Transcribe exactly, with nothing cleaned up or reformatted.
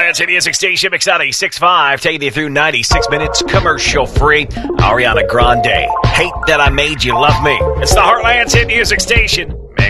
Heartland's Hit Music Station, Mix ninety-six point five, taking you through ninety-six minutes commercial-free. Ariana Grande, Hate That I Made You Love Me. It's the Heartland's Hit Music Station.